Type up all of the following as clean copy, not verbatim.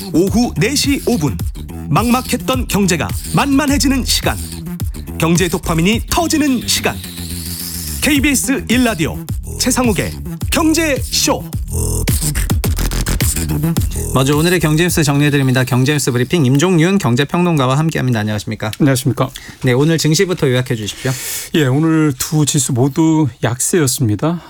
오후 4시 5분 막막했던 경제가 만만해지는 시간, 경제 도파민이 터지는 시간. KBS 1라디오 최상욱의 경제쇼. 먼저 오늘의 경제뉴스 정리해드립니다. 경제뉴스 브리핑 임종윤 경제평론가와 함께합니다. 안녕하십니까? 안녕하십니까? 네, 오늘 증시부터 요약해 주십시오. 예, 오늘 두 지수 모두 약세였습니다.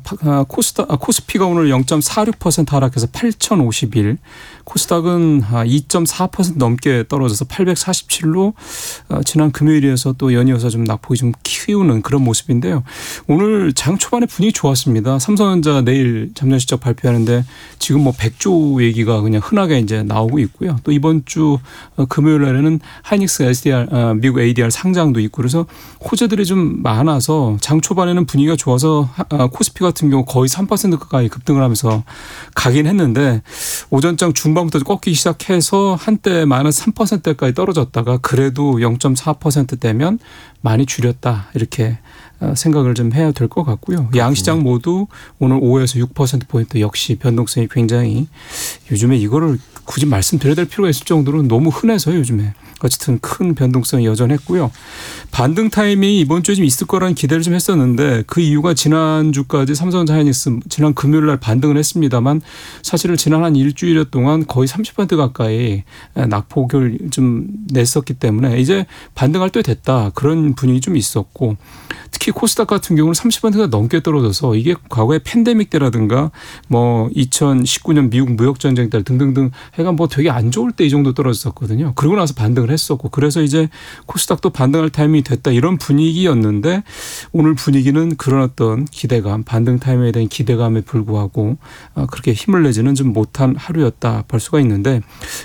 코스피가 오늘 0.46% 하락해서 8,051. 코스닥은 2.4% 넘게 떨어져서 847로 지난 금요일이어서 또 연이어서 좀 낙폭이 좀 키우는 그런 모습인데요. 오늘 장 초반에 분위기 좋았습니다. 삼성전자 내일 잠정 실적 발표하는데 지금 뭐 100조 얘기가 그냥 흔하게 이제 나오고 있고요. 또 이번 주 금요일 날에는 하이닉스 SDR 미국 ADR 상장도 있고 그래서 호재들이 좀 많아서 장 초반에는 분위기가 좋아서 코스피 같은 경우 거의 3% 가까이 급등을 하면서 가긴 했는데 오전장 중반부터 꺾이기 시작해서 한때 마이너스 3%대까지 떨어졌다가 그래도 0.4%대면 많이 줄였다 이렇게 생각을 좀 해야 될 것 같고요. 양시장 모두 오늘 5에서 6%포인트 역시 변동성이 굉장히 요즘에 이거를 굳이 말씀드려야 될 필요가 있을 정도로 너무 흔해서 요즘에 어쨌든 큰 변동성이 여전했고요. 반등 타이밍이 이번 주에 좀 있을 거라는 기대를 좀 했었는데 그 이유가 지난주까지 삼성전자 하이닉스 지난 금요일 날 반등을 했습니다만 사실은 지난 한 일주일 동안 거의 30% 가까이 낙폭을 좀 냈었기 때문에 이제 반등할 때 됐다 그런 분위기 좀 있었고 특히 코스닥 같은 경우는 30%가 넘게 떨어져서 이게 과거에 팬데믹 때라든가 뭐 2019년 미국 무역전쟁 때 등등등 해가 뭐 되게 안 좋을 때 이 정도 떨어졌었거든요. 그러고 나서 반등을 했었고 그래서 이제 코스닥도 반등할 타이밍이 됐다 이런 분위기였는데 오늘 분위기는 그런 어떤 기대감 반등 타이밍에 대한 기대감에 불구하고 그렇게 힘을 내지는 좀 못한 하루였다 볼 수가 있는데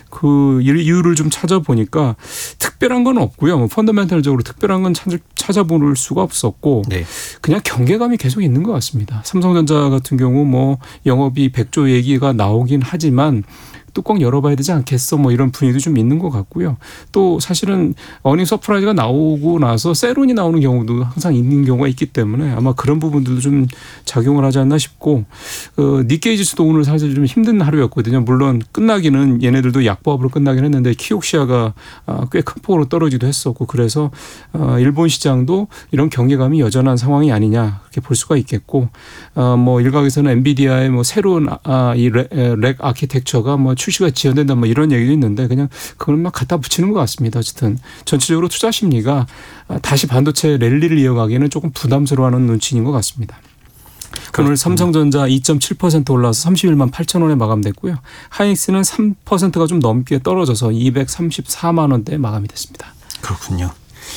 그 이유를 좀 찾아보니까 특별한 건 없고요. 뭐 펀더멘털적으로 특별한 건 찾아볼 수가 없었고 네. 그냥 경계감이 계속 있는 것 같습니다. 삼성전자 같은 경우 뭐 영업이 100조 얘기가 나오긴 하지만 뚜껑 열어봐야 되지 않겠어 뭐 이런 분위기도 좀 있는 것 같고요. 또 사실은 어닝 서프라이즈가 나오고 나서 세론이 나오는 경우도 항상 있는 경우가 있기 때문에 아마 그런 부분들도 좀 작용을 하지 않나 싶고 니케이 지수도 오늘 사실 좀 힘든 하루였거든요. 물론 끝나기는 얘네들도 약보합으로 끝나긴 했는데 키옥시아가 꽤 큰 폭으로 떨어지기도 했었고 그래서 일본 시장도 이런 경계감이 여전한 상황이 아니냐 그렇게 볼 수가 있겠고 뭐 일각에서는 엔비디아의 뭐 새로운 이 렉 아키텍처가 뭐 출시가 지연된다 뭐 이런 얘기도 있는데 그냥 그걸 막 갖다 붙이는 것 같습니다. 어쨌든 전체적으로 투자 심리가 다시 반도체 랠리를 이어가기에는 조금 부담스러워하는 눈치인 것 같습니다. 오늘 삼성전자 2.7% 올라서 31만 8천 원에 마감됐고요. 하이닉스는 3%가 좀 넘게 떨어져서 234만 원대에 마감이 됐습니다. 그렇군요.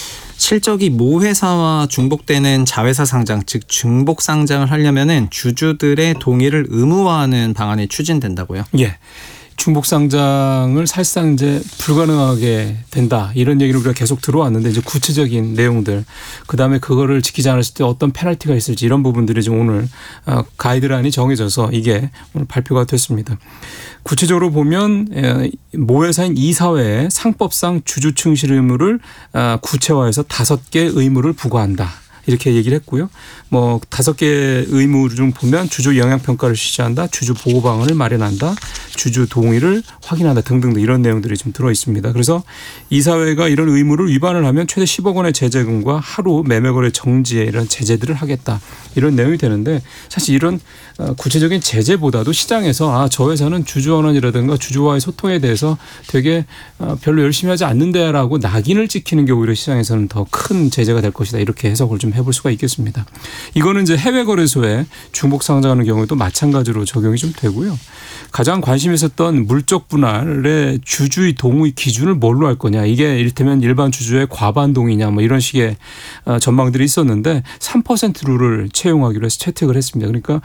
실적이 모회사와 중복되는 자회사 상장, 즉 중복 상장을 하려면은 주주들의 동의를 의무화하는 방안이 추진된다고요? 예. 중복 상장을 사실상 이제 불가능하게 된다 이런 얘기를 우리가 계속 들어왔는데 이제 구체적인 내용들 그다음에 그거를 지키지 않았을 때 어떤 페널티가 있을지 이런 부분들이 지금 오늘 가이드라인이 정해져서 이게 오늘 발표가 됐습니다. 구체적으로 보면 모회사인 이사회에 상법상 주주 충실 의무를 구체화해서 5개 의무를 부과한다. 이렇게 얘기를 했고요. 뭐 5개 의무 중 보면 주주 영향평가를 실시한다. 주주 보호방안을 마련한다. 주주 동의를 확인한다 등등 이런 내용들이 좀 들어 있습니다. 그래서 이사회가 이런 의무를 위반을 하면 최대 10억 원의 제재금과 하루 매매거래 정지에 이런 제재들을 하겠다. 이런 내용이 되는데 사실 이런 구체적인 제재보다도 시장에서 저 회사는 주주원원이라든가 주주와의 소통에 대해서 되게 별로 열심히 하지 않는데라고 낙인을 찍히는 게 오히려 시장에서는 더 큰 제재가 될 것이다. 이렇게 해석을 좀 해볼 수가 있겠습니다. 이거는 이제 해외 거래소에 중복 상장하는 경우에도 마찬가지로 적용이 좀 되고요. 가장 관심 있었던 물적 분할의 주주의 동의 기준을 뭘로 할 거냐. 이게 이를테면 일반 주주의 과반 동의냐 뭐 이런 식의 전망들이 있었는데 3% 룰을 채용하기로 해서 채택을 했습니다. 그러니까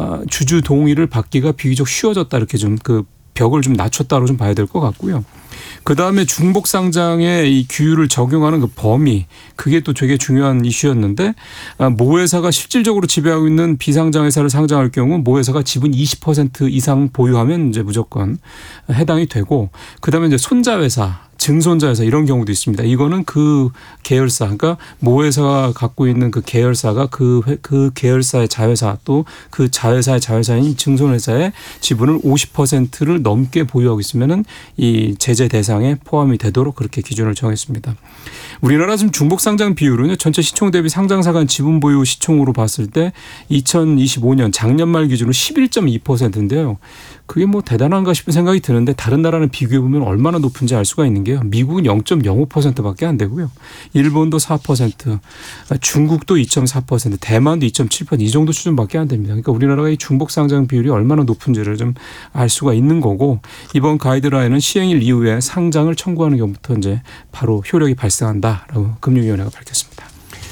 주주 동의를 받기가 비교적 쉬워졌다 이렇게 좀 그 벽을 좀 낮췄다로 좀 봐야 될 것 같고요. 그다음에 중복 상장의 이 규율을 적용하는 그 범위, 그게 또 되게 중요한 이슈였는데, 모 회사가 실질적으로 지배하고 있는 비상장 회사를 상장할 경우 모 회사가 지분 20% 이상 보유하면 이제 무조건 해당이 되고, 그다음에 이제 손자 회사, 증손자 회사 이런 경우도 있습니다. 이거는 그 계열사, 그러니까 모 회사가 갖고 있는 그 계열사가 그 계열사의 자회사, 또 그 자회사의 자회사인 증손회사의 지분을 50%를 넘게 보유하고 있으면은 이 제재 대상에 포함이 되도록 그렇게 기준을 정했습니다. 우리나라 지금 중복 상장 비율은 전체 시총 대비 상장사 간 지분 보유 시총으로 봤을 때 2025년 작년 말 기준으로 11.2%인데요. 그게 뭐 대단한가 싶은 생각이 드는데, 다른 나라는 비교해 보면 얼마나 높은지 알 수가 있는 게요. 미국은 0.05%밖에 안 되고요. 일본도 4%, 중국도 2.4%, 대만도 2.7%, 이 정도 수준밖에 안 됩니다. 그러니까 우리나라가 이 중복 상장 비율이 얼마나 높은지를 좀 알 수가 있는 거고, 이번 가이드라인은 시행일 이후에 상장을 청구하는 경우부터 이제 바로 효력이 발생한다라고 금융위원회가 밝혔습니다.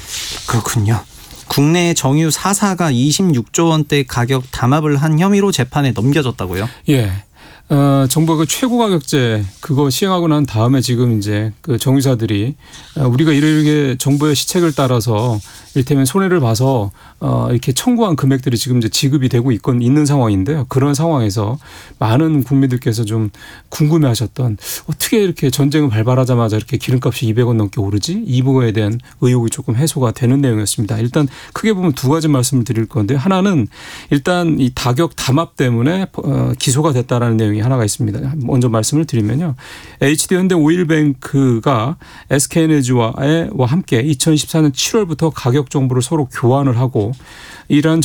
그렇군요. 국내 정유 4사가 26조 원대 가격 담합을 한 혐의로 재판에 넘겨졌다고요? 예. 정부가 그 최고 가격제 그거 시행하고 난 다음에 지금 이제 그 정유사들이 우리가 이렇게 정부의 시책을 따라서 이를테면 손해를 봐서 이렇게 청구한 금액들이 지금 이제 지급이 되고 있는 상황인데요. 그런 상황에서 많은 국민들께서 좀 궁금해하셨던, 어떻게 이렇게 전쟁을 발발하자마자 이렇게 기름값이 200원 넘게 오르지? 이 부분에 대한 의혹이 조금 해소가 되는 내용이었습니다. 일단 크게 보면 두 가지 말씀을 드릴 건데, 하나는 일단 이 가격 담합 때문에 기소가 됐다라는 내용이 하나가 있습니다. 먼저 말씀을 드리면요. HD현대 오일뱅크가 SK에너지와 함께 2014년 7월부터 가격 정보를 서로 교환을 하고, 이러한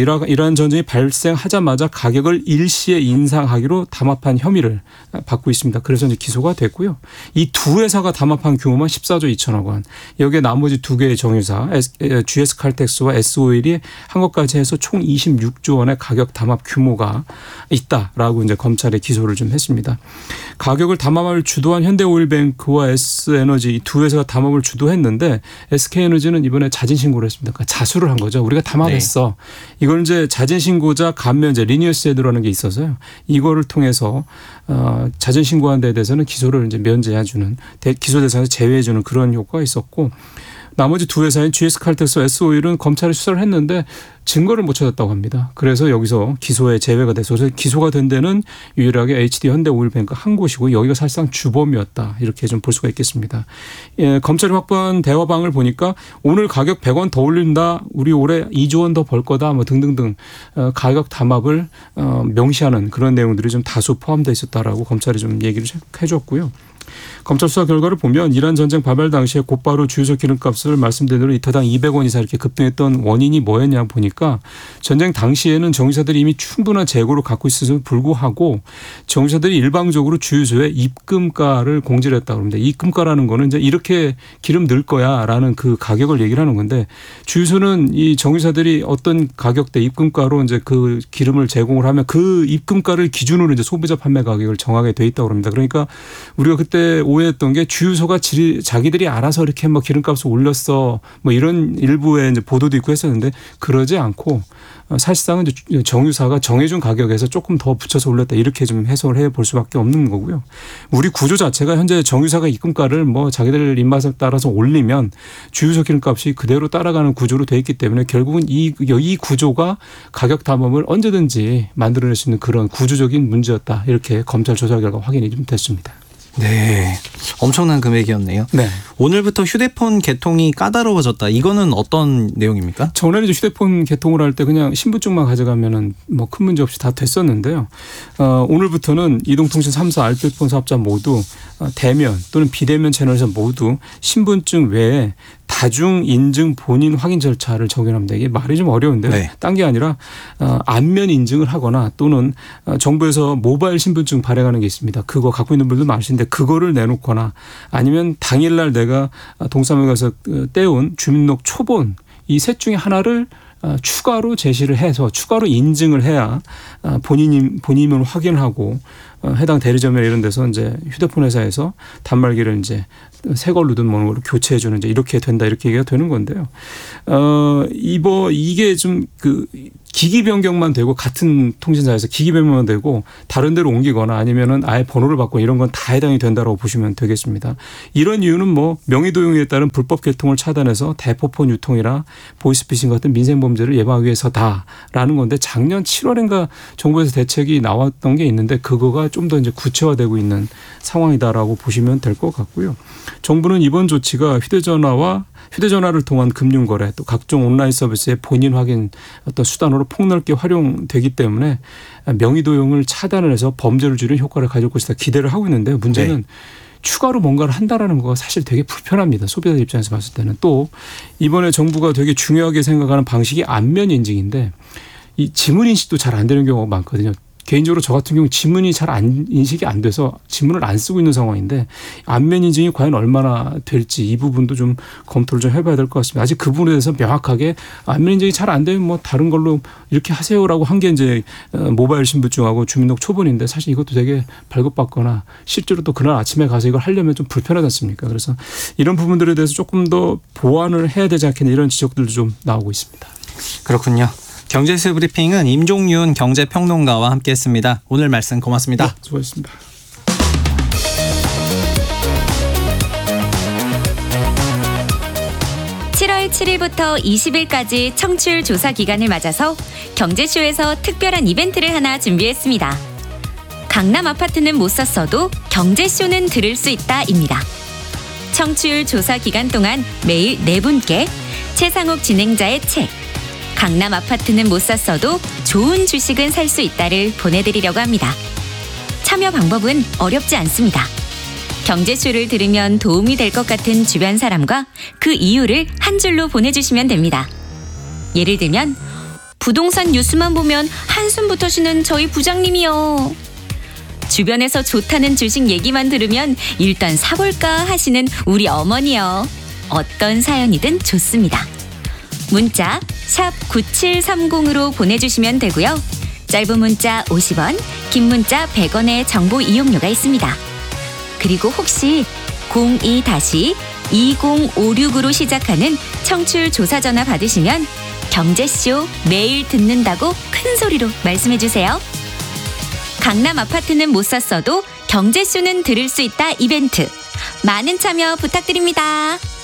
전쟁이 발생하자마자 가격을 일시에 인상하기로 담합한 혐의를 받고 있습니다. 그래서 이제 기소가 됐고요. 이 두 회사가 담합한 규모만 14조 2천억 원. 여기에 나머지 두 개의 정유사 GS칼텍스와 S오일이 한 것까지 해서 총 26조 원의 가격 담합 규모가 있다라고 이제 검찰에 기소를 좀 했습니다. 가격을 담합을 주도한 현대오일뱅크와 S에너지 이 두 회사가 담합을 주도했는데, SK에너지는 이번에 자진 신고를 했습니다. 그러니까 자수를 한 거죠. 우리가 담합했어. 이걸 이제 자진 신고자 감면제 리니어스 제도라는 게 있어서요. 이거를 통해서 자진 신고한 데 대해서는 기소를 이제 면제해주는, 기소 대상에서 제외해주는 그런 효과가 있었고, 나머지 두 회사인 GS칼텍스와 S오일은 검찰이 수사를 했는데 증거를 못 찾았다고 합니다. 그래서 여기서 기소에 제외가 돼서, 기소가 된 데는 유일하게 HD현대오일뱅크 한 곳이고, 여기가 사실상 주범이었다, 이렇게 좀 볼 수가 있겠습니다. 예, 검찰이 확보한 대화방을 보니까 오늘 가격 100원 더 올린다, 우리 올해 2조 원 더 벌 거다, 뭐 등등등 가격 담합을 명시하는 그런 내용들이 좀 다수 포함되어 있었다라고 검찰이 좀 얘기를 해줬고요. 검찰 수사 결과를 보면 이란 전쟁 발발 당시에 곧바로 주유소 기름값을 말씀드린 대로 리터당 200원 이상 이렇게 급등했던 원인이 뭐였냐 보니까, 전쟁 당시에는 정유사들이 이미 충분한 재고를 갖고 있어서 불구하고 정유사들이 일방적으로 주유소에 입금가를 공지를 했다고 합니다. 입금가라는 거는 이제 이렇게 기름 넣을 거야라는 그 가격을 얘기를 하는 건데, 주유소는 이 정유사들이 어떤 가격대 입금가로 이제 그 기름을 제공을 하면 그 입금가를 기준으로 이제 소비자 판매 가격을 정하게 돼 있다고 합니다. 그러니까 우리가 그때 오해했던 게, 주유소가 자기들이 알아서 이렇게 뭐 기름값을 올렸어, 뭐 이런 일부의 이제 보도도 있고 했었는데, 그러지 않고 사실상은 이제 정유사가 정해준 가격에서 조금 더 붙여서 올렸다, 이렇게 좀 해석을 해 볼 수밖에 없는 거고요. 우리 구조 자체가 현재 정유사가 입금가를 뭐 자기들 입맛에 따라서 올리면 주유소 기름값이 그대로 따라가는 구조로 돼 있기 때문에, 결국은 이 구조가 가격 담합을 언제든지 만들어낼 수 있는 그런 구조적인 문제였다, 이렇게 검찰 조사 결과 확인이 좀 됐습니다. 네, 엄청난 금액이었네요. 네. 오늘부터 휴대폰 개통이 까다로워졌다. 이거는 어떤 내용입니까? 전에는 이제 휴대폰 개통을 할 때 그냥 신분증만 가져가면은 뭐 큰 문제 없이 다 됐었는데요. 오늘부터는 이동통신 3사 알뜰폰 사업자 모두 대면 또는 비대면 채널에서 모두 신분증 외에 다중 인증 본인 확인 절차를 적용합니다. 이게 말이 좀 어려운데요. 네. 딴 게 아니라 안면 인증을 하거나, 또는 정부에서 모바일 신분증 발행하는 게 있습니다. 그거 갖고 있는 분들 많으신데 그거를 내놓거나, 아니면 당일날 내가 동사무소 가서 떼온 주민등록 초본, 이 셋 중에 하나를 추가로 제시를 해서 추가로 인증을 해야 본인임을 확인하고, 해당 대리점이나 이런 데서 이제 휴대폰 회사에서 단말기를 이제 새 걸로든 뭐는 걸로 교체해 주는, 이제 이렇게 된다, 이렇게 얘기가 되는 건데요. 이게 좀 기기 변경만 되고 같은 통신사에서 기기 변경만 되고 다른 데로 옮기거나 아니면은 아예 번호를 바꾸고 이런 건 다 해당이 된다고 보시면 되겠습니다. 이런 이유는 뭐 명의도용에 따른 불법 개통을 차단해서 대포폰 유통이나 보이스피싱 같은 민생 범죄를 예방하기 위해서다라는 건데 작년 7월인가 정부에서 대책이 나왔던 게 있는데 그거가 좀 더 이제 구체화되고 있는 상황이다라고 보시면 될 것 같고요. 정부는 이번 조치가 휴대전화를 통한 금융거래 또 각종 온라인 서비스의 본인 확인 어떤 수단으로 폭넓게 활용되기 때문에 명의도용을 차단을 해서 범죄를 줄이는 효과를 가질 것이다 기대를 하고 있는데 문제는 추가로 뭔가를 한다라는 거가 사실 되게 불편합니다. 소비자 입장에서 봤을 때는. 또 이번에 정부가 되게 중요하게 생각하는 방식이 안면 인증인데 이 지문 인식도 잘 안 되는 경우가 많거든요. 개인적으로 저 같은 경우 지문이 잘 인식이 안 돼서 지문을 안 쓰고 있는 상황인데 안면 인증이 과연 얼마나 될지 이 부분도 좀 검토를 좀 해봐야 될 것 같습니다. 아직 그 부분에 대해서 명확하게 안면 인증이 잘 안 되면 뭐 다른 걸로 이렇게 하세요라고 한 게 이제 모바일 신분증하고 주민등록 초본인데 사실 이것도 되게 발급받거나 실제로 또 그날 아침에 가서 이걸 하려면 좀 불편하지 않습니까? 그래서 이런 부분들에 대해서 조금 더 보완을 해야 되지 않겠나 이런 지적들도 좀 나오고 있습니다. 그렇군요. 경제수 브리핑은 임종윤 경제평론가와 함께했습니다. 오늘 말씀 고맙습니다. 네, 수고하셨습니다. (7월 7일부터 20일까지) 청취율 조사 기간을 맞아서 경제쇼에서 특별한 이벤트를 하나 준비했습니다. 강남 아파트는 못 샀어도 경제쇼는 들을 수 있다입니다. 청취율 조사 기간 동안 매일 4분께 최상욱 진행자의 책 강남 아파트는 못 샀어도 좋은 주식은 살 수 있다를 보내드리려고 합니다. 참여 방법은 어렵지 않습니다. 경제쇼를 들으면 도움이 될 것 같은 주변 사람과 그 이유를 한 줄로 보내주시면 됩니다. 예를 들면 부동산 뉴스만 보면 한숨부터 쉬는 저희 부장님이요. 주변에서 좋다는 주식 얘기만 들으면 일단 사볼까 하시는 우리 어머니요. 어떤 사연이든 좋습니다. 문자 샵 9730으로 보내주시면 되고요. 짧은 문자 50원, 긴 문자 100원의 정보 이용료가 있습니다. 그리고 혹시 02-2056으로 시작하는 청취율 조사 전화 받으시면 경제쇼 매일 듣는다고 큰 소리로 말씀해 주세요. 강남 아파트는 못 샀어도 경제쇼는 들을 수 있다 이벤트. 많은 참여 부탁드립니다.